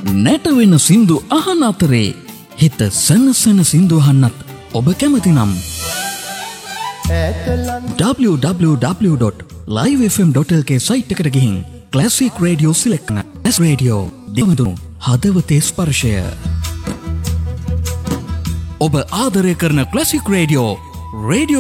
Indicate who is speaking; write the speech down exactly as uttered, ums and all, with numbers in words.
Speaker 1: නැටවෙන සින්දු අහන අතරේ හිත සනසන සින්දු අහන්නත් ඔබ කැමති නම් w w w dot live f m dot l k site එකට ගිහින් ක්ලාසික් රේඩියෝ සිලෙක්ට් කරන්න. ක්ලාස් රේඩියෝ දිවදුණු හදවතේ ස්පර්ශය. ඔබ ආදරය කරන ක්ලාසික් රේඩියෝ රේඩියෝ